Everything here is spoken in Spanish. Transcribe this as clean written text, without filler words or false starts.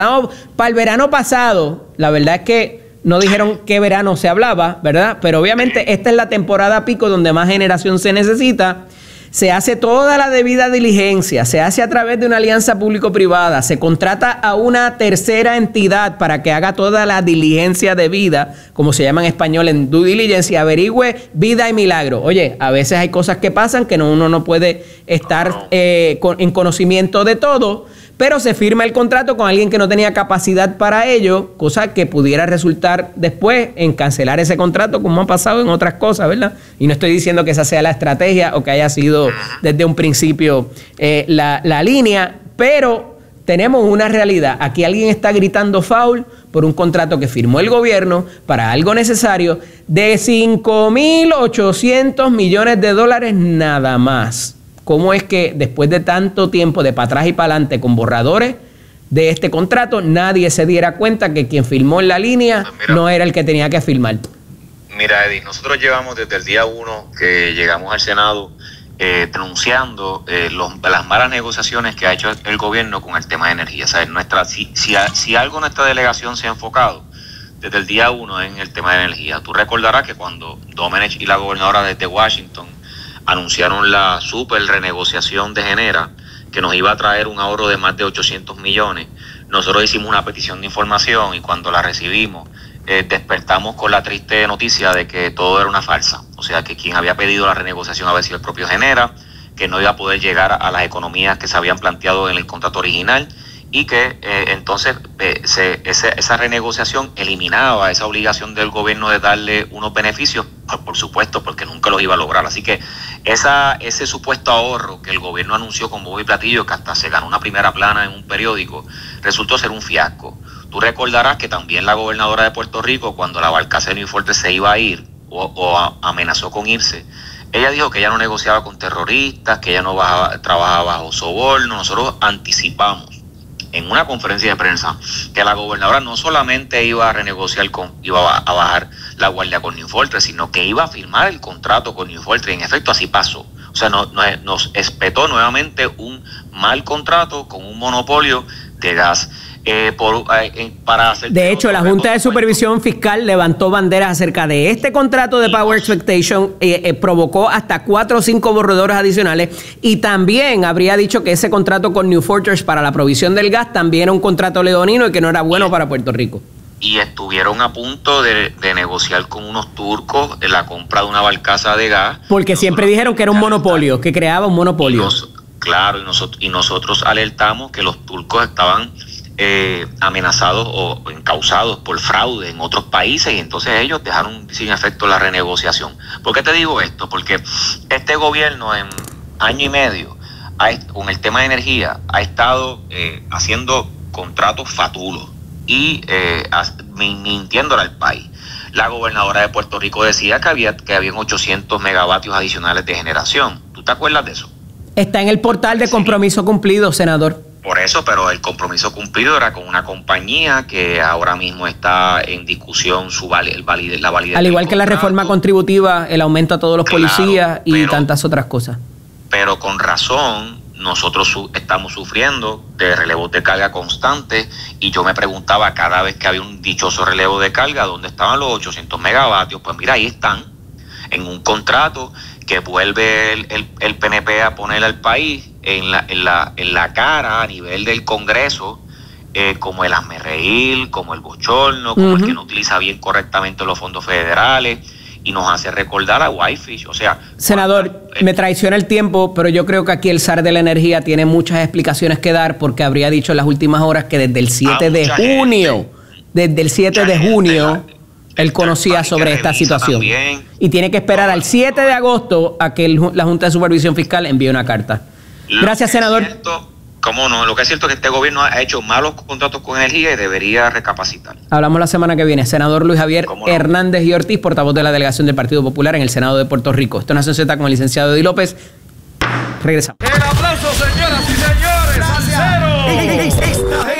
Para el verano pasado, la verdad es que no dijeron qué verano se hablaba, ¿verdad? Pero obviamente esta es la temporada pico donde más generación se necesita. Se hace toda la debida diligencia, se hace a través de una alianza público-privada, se contrata a una tercera entidad para que haga toda la diligencia debida, como se llama en español en due diligence, y averigüe vida y milagro. Oye, a veces hay cosas que pasan que uno no puede estar en conocimiento de todo, pero se firma el contrato con alguien que no tenía capacidad para ello, cosa que pudiera resultar después en cancelar ese contrato, como ha pasado en otras cosas, ¿verdad? Y no estoy diciendo que esa sea la estrategia o que haya sido desde un principio la línea, pero tenemos una realidad. Aquí alguien está gritando foul por un contrato que firmó el gobierno para algo necesario de $5,800 millones nada más. ¿Cómo es que después de tanto tiempo de para atrás y para adelante con borradores de este contrato, nadie se diera cuenta que quien firmó en la línea no era el que tenía que firmar? Mira, Eddie, nosotros llevamos desde el día 1 que llegamos al Senado denunciando las malas negociaciones que ha hecho el gobierno con el tema de energía. ¿Sabes? Si algo nuestra delegación se ha enfocado desde el día 1 en el tema de energía, tú recordarás que cuando Domenech y la gobernadora desde Washington anunciaron la super renegociación de Genera, que nos iba a traer un ahorro de más de 800 millones. Nosotros hicimos una petición de información y cuando la recibimos, despertamos con la triste noticia de que todo era una farsa. O sea, que quien había pedido la renegociación había sido el propio Genera, que no iba a poder llegar a las economías que se habían planteado en el contrato original y que entonces esa renegociación eliminaba esa obligación del gobierno de darle unos beneficios, por supuesto, porque nunca los iba a lograr. Así que ese supuesto ahorro que el gobierno anunció con bombo y platillo, que hasta se ganó una primera plana en un periódico, resultó ser un fiasco. Tú recordarás que también la gobernadora de Puerto Rico, cuando la Balcarcel y Forte se iba a ir o amenazó con irse, ella dijo que ella no negociaba con terroristas, que ella no trabajaba bajo soborno. Nosotros anticipamos en una conferencia de prensa que la gobernadora no solamente iba a renegociar iba a bajar la guardia con New Fortress, sino que iba a firmar el contrato con New Fortress. En efecto, así pasó. O sea, nos espetó nuevamente un mal contrato con un monopolio de gas. De hecho, la Junta de Supervisión Fiscal levantó banderas acerca de este contrato de Power Expectation, provocó hasta 4 o 5 borradores adicionales y también habría dicho que ese contrato con New Fortress para la provisión del gas también era un contrato leonino y que no era bueno para Puerto Rico. Y estuvieron a punto de negociar con unos turcos en la compra de una barcaza de gas. Porque siempre dijeron que era un monopolio, que creaba un monopolio. Claro, y nosotros alertamos que los turcos estaban amenazados o encausados por fraude en otros países y entonces ellos dejaron sin efecto la renegociación. ¿Por qué te digo esto? Porque este gobierno en año y medio con el tema de energía ha estado haciendo contratos fatulos y mintiéndole al país. La gobernadora de Puerto Rico decía que habían 800 megavatios adicionales de generación. ¿Tú te acuerdas de eso? Está en el portal de compromiso cumplido, senador. Por eso, pero el compromiso cumplido era con una compañía que ahora mismo está en discusión la validez. Al igual que la reforma contributiva, el aumento a todos los policías y tantas otras cosas. Pero con razón, nosotros estamos sufriendo de relevos de carga constantes y yo me preguntaba cada vez que había un dichoso relevo de carga, ¿dónde estaban los 800 megavatios? Pues mira, ahí están, en un contrato que vuelve el PNP a poner al país en la cara a nivel del Congreso, como el hazmerreír, como el bochorno, como el que no utiliza bien correctamente los fondos federales y nos hace recordar a Whitefish. O sea, senador, me traiciona el tiempo, pero yo creo que aquí el zar de la energía tiene muchas explicaciones que dar porque habría dicho en las últimas horas que desde el 7 de junio, él conocía sobre esta situación. También. Y tiene que esperar al 7 de agosto a que la Junta de Supervisión Fiscal envíe una carta. Gracias, senador. ¿Cómo no? Lo que es cierto es que este gobierno ha hecho malos contratos con energía y debería recapacitar. Hablamos la semana que viene. Senador Luis Javier Hernández y Ortiz, portavoz de la delegación del Partido Popular en el Senado de Puerto Rico. Esto es Nación Z con el licenciado Eddie López. Regresamos.